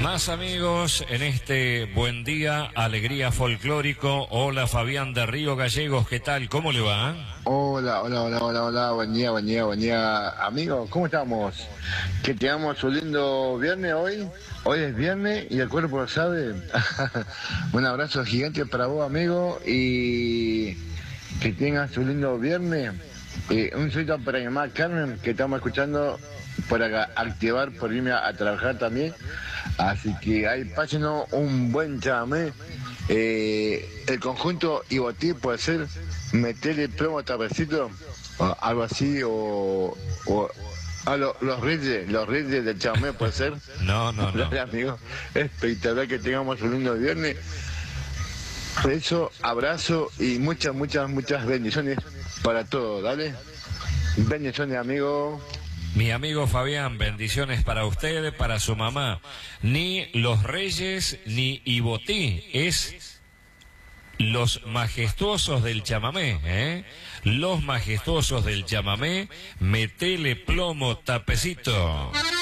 Más amigos en este buen día, alegría folclórico. Hola Fabián de Río Gallegos, ¿qué tal? ¿Cómo le va? Hola, buen día, amigos, ¿cómo estamos? Que tengamos un lindo viernes hoy. Hoy es viernes y el cuerpo lo sabe. Un abrazo gigante para vos, amigo, y que tengas un lindo viernes. Un saludo para mi mamá Carmen, que estamos escuchando por acá, activar, por irme a trabajar también. Así que ahí pásenos un buen chamamé. El conjunto Ibotí puede ser meterle plomo tapecito, o algo así, los reyes del chamamé puede ser. No. Dale, amigo, espectacular, que tengamos un lindo viernes. Beso, abrazo y muchas bendiciones para todos, dale. Bendiciones, amigo. Mi amigo Fabián, bendiciones para usted, para su mamá. Ni los reyes ni Ibotí, es los majestuosos del chamamé, ¿eh? Los majestuosos del chamamé, metele plomo tapecito.